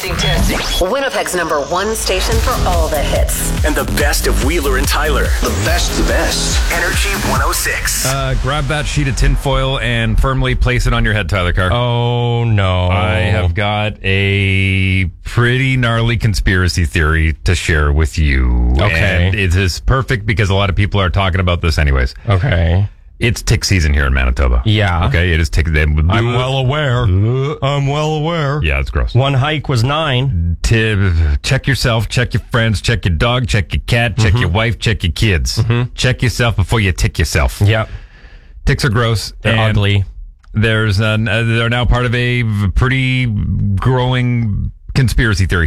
Testing. Winnipeg's #1 station for all the hits. And the best of Wheeler and Tyler. The best. Energy 106. Grab that sheet of tinfoil and firmly place it on your head, Tyler Carr. Oh, no. I have got a pretty gnarly conspiracy theory to share with you. Okay. And it is perfect because a lot of people are talking about this anyways. Okay. It's tick season here in Manitoba. Yeah. Okay, it is tick. I'm well aware. Yeah, it's gross. One hike was 9. Check yourself, check your friends, check your dog, check your cat, check your wife, check your kids. Check yourself before you tick yourself. Yep. Ticks are gross. They're ugly. They're now part of a pretty growing conspiracy theory.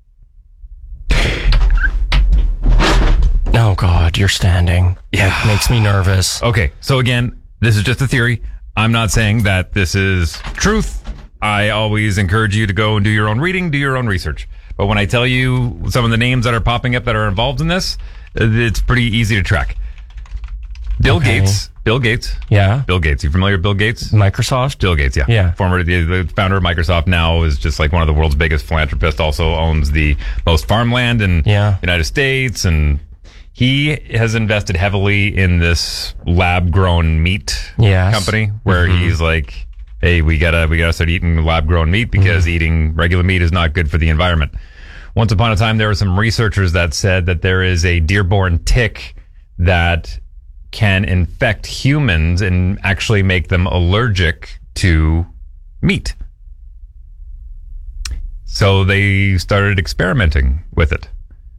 Oh, God, you're standing. Yeah. It makes me nervous. Okay, so again, this is just a theory. I'm not saying that this is truth. I always encourage you to go and do your own reading, do your own research. But when I tell you some of the names that are popping up that are involved in this, it's pretty easy to track. Bill Gates. Yeah. Bill Gates. You familiar with Bill Gates? Microsoft? Bill Gates, yeah. Yeah. The founder of Microsoft now is just like one of the world's biggest philanthropists, also owns the most farmland in the United States, and he has invested heavily in this lab-grown meat company where he's like, hey, we gotta start eating lab-grown meat because eating regular meat is not good for the environment. Once upon a time, there were some researchers that said that there is a deer-borne tick that can infect humans and actually make them allergic to meat. So they started experimenting with it.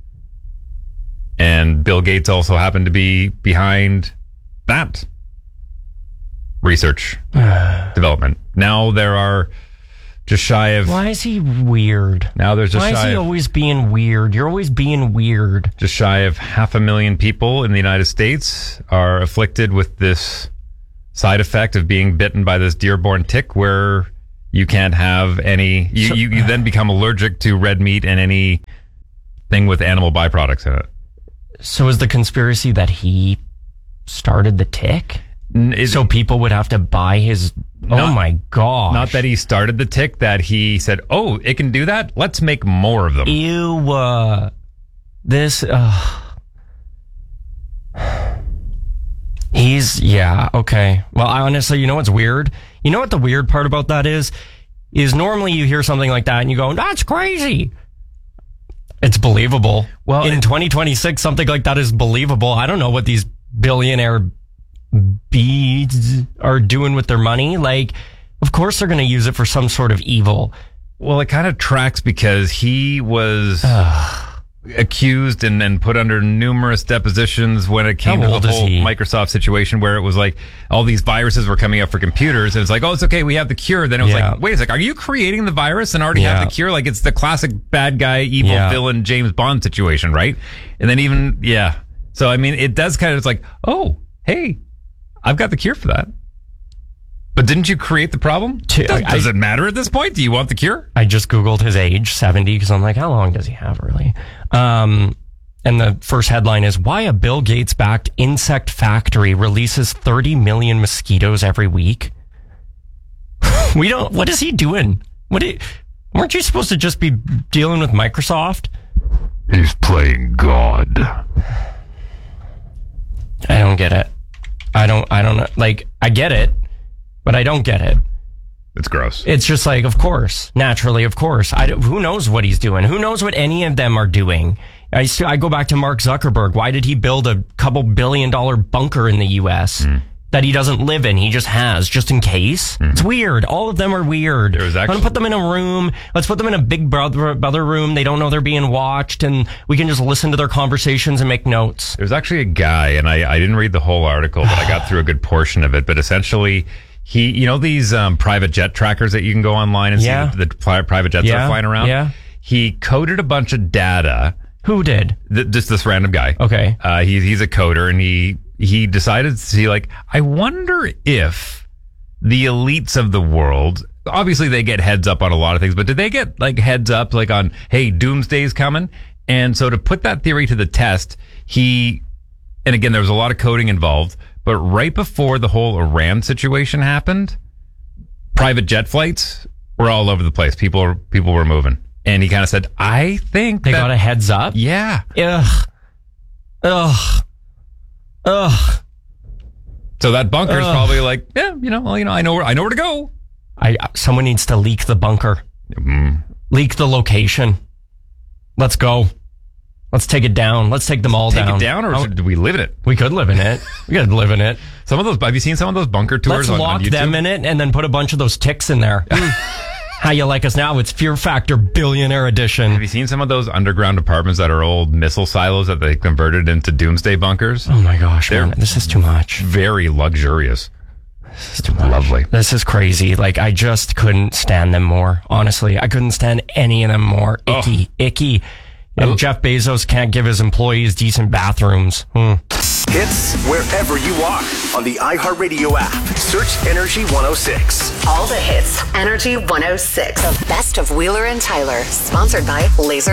And Bill Gates also happened to be behind that research development. Now there are just shy of... Why is he weird? Now there's just Why is he always being weird? You're always being weird. Just shy of 500,000 people in the United States are afflicted with this side effect of being bitten by this deer-borne tick where you can't have any... You then become allergic to red meat and anything with animal byproducts in it. So is the conspiracy that he started the tick? So people would have to buy his... Oh my gosh. Not that he started the tick, that he said, oh, it can do that? Let's make more of them. Ew. This... okay. Well, I honestly, you know what's weird? You know what the weird part about that is normally you hear something like that and you go, that's crazy. It's believable. Well, in 2026, something like that is believable. I don't know what these billionaire beads are doing with their money. Like, of course they're going to use it for some sort of evil. Well, it kind of tracks because he was accused and put under numerous depositions when it came to the whole Microsoft situation where it was like all these viruses were coming up for computers and it's like, oh, it's okay, we have the cure. Then it was like, wait a sec, are you creating the virus and already have the cure? Like it's the classic bad guy, evil villain, James Bond situation, right? And then even, so I mean, it does kind of, it's like, oh, hey, I've got the cure for that. But didn't you create the problem? Does it matter at this point? Do you want the cure? I just Googled his age, 70, because I'm like, how long does he have, really? And the first headline is, why a Bill Gates-backed insect factory releases 30 million mosquitoes every week? What is he doing? Weren't you supposed to just be dealing with Microsoft? He's playing God. I don't get it. I don't know. Like, I get it. But I don't get it. It's gross. It's just like, of course, naturally, of course. Who knows what he's doing? Who knows what any of them are doing? I go back to Mark Zuckerberg. Why did he build a couple $1 billion bunker in the U.S. that he doesn't live in? He just has, just in case. It's weird. All of them are weird. Let's put them in a room. Let's put them in a big brother room. They don't know they're being watched, and we can just listen to their conversations and make notes. There's actually a guy, and I didn't read the whole article, but I got through a good portion of it. But essentially, these private jet trackers that you can go online and see the private jets are flying around? Yeah. He coded a bunch of data. Who did? Just this random guy. Okay. He's a coder, and he decided to see, like, I wonder if the elites of the world, obviously they get heads up on a lot of things, but did they get, like, heads up, like, on, hey, doomsday's coming? And so to put that theory to the test, and again, there was a lot of coding involved, but right before the whole Iran situation happened, private jet flights were all over the place. People were moving. And he kind of said, I think They got a heads up? Yeah. Ugh. So that bunker's probably like, I know where to go. Someone needs to leak the bunker. Leak the location. Let's go. Let's take it down. Let's take them all down. Take it down, or do we live in it? We could live in it. We could live in it. Have you seen some of those bunker tours Let's on lock YouTube? them in it and then put a bunch of those ticks in there. How you like us now? It's Fear Factor Billionaire Edition. Have you seen some of those underground apartments that are old missile silos that they converted into doomsday bunkers? Oh my gosh, man. This is too much. Very luxurious. This is too much. Lovely. This is crazy. Like, I just couldn't stand them more. Honestly, I couldn't stand any of them more. Icky. And Jeff Bezos can't give his employees decent bathrooms. Hits wherever you are on the iHeartRadio app. Search Energy 106. All the hits. Energy 106. The best of Wheeler and Tyler. Sponsored by Laser